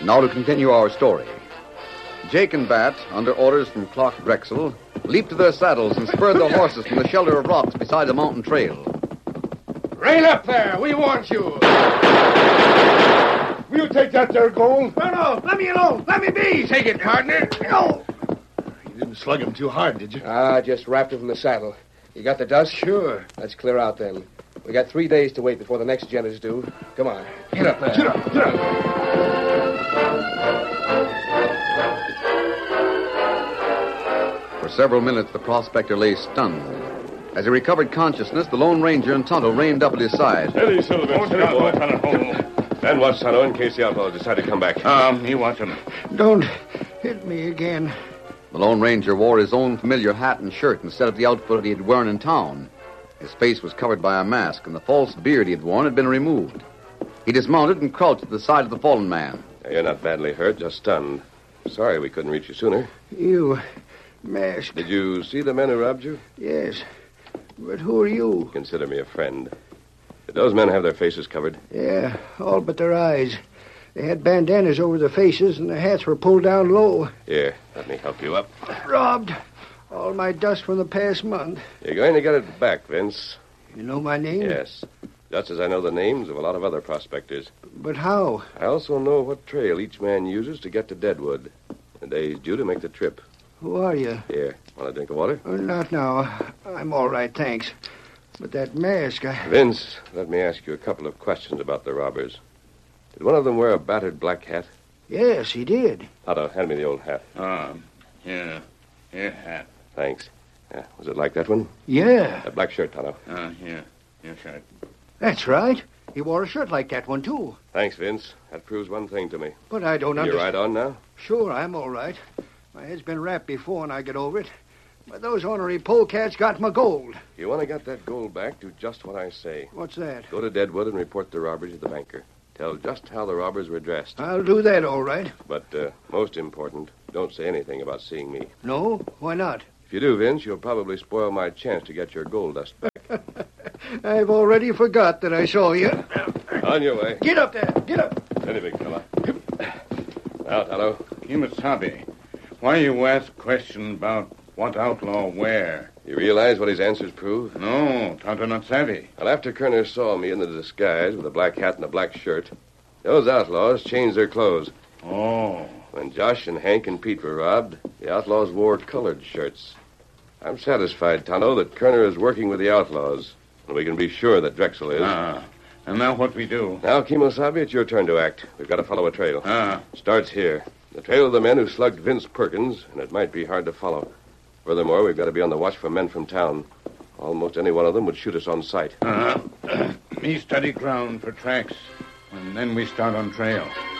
Now to continue our story. Jake and Bat, under orders from Clark Drexel, leaped to their saddles and spurred their horses from the shelter of rocks beside the mountain trail. Rein up there! We want you! Will you take that there gold? No, let me alone! Let me be! Take it, partner! No! You didn't slug him too hard, did you? Just wrapped him from the saddle. You got the dust? Sure. Let's clear out then. We got 3 days to wait before the next gent is due. Come on. Get up there. Get up. For several minutes, the prospector lay stunned. As he recovered consciousness, the Lone Ranger and Tonto reined up at his side. Steady, Sullivan. Steady, boy. Stand watch, Tonto, in case the outlaws decide to come back. Me watch him. Don't hit me again. The Lone Ranger wore his own familiar hat and shirt instead of the outfit he had worn in town. His face was covered by a mask, and the false beard he had worn had been removed. He dismounted and crouched at the side of the fallen man. You're not badly hurt, just stunned. Sorry we couldn't reach you sooner. You masked. Did you see the men who robbed you? Yes. But who are you? Consider me a friend. Did those men have their faces covered? Yeah, all but their eyes. They had bandanas over their faces, and their hats were pulled down low. Here, let me help you up. Robbed. All my dust from the past month. You're going to get it back, Vince. You know my name? Yes. Just as I know the names of a lot of other prospectors. But how? I also know what trail each man uses to get to Deadwood. The day's due to make the trip. Who are you? Here, want a drink of water? Not now. I'm all right, thanks. But that mask, Vince, let me ask you a couple of questions about the robbers. Did one of them wear a battered black hat? Yes, he did. Otto, hand me the old hat. Here, hat. Thanks. Was it like that one? Yeah. That black shirt, Otto. Here, shirt. That's right. He wore a shirt like that one, too. Thanks, Vince. That proves one thing to me. But I don't You understand. right on now? Sure, I'm all right. My head's been wrapped before, and I get over it. But those ornery polecats got my gold. You want to get that gold back, do just what I say. What's that? Go to Deadwood and report the robbery to the banker. Tell just how the robbers were dressed. I'll do that, all right. But most important, don't say anything about seeing me. No? Why not? If you do, Vince, you'll probably spoil my chance to get your gold dust back. I've already forgot that I saw you. On your way. Get up there. Get up. Steady, big fella. Now, Tonto. Kimasabi, why you ask question about what outlaw where? You realize what his answers prove? No, Tonto not savvy. Well, after Kerner saw me in the disguise with a black hat and a black shirt, those outlaws changed their clothes. Oh. When Josh and Hank and Pete were robbed, the outlaws wore colored shirts. I'm satisfied, Tonto, that Kerner is working with the outlaws, and we can be sure that Drexel is. And now what we do? Now, Kimosabe, it's your turn to act. We've got to follow a trail. Starts here. The trail of the men who slugged Vince Perkins, and it might be hard to follow. Furthermore, we've got to be on the watch for men from town. Almost any one of them would shoot us on sight. Me study ground for tracks, and then we start on trail.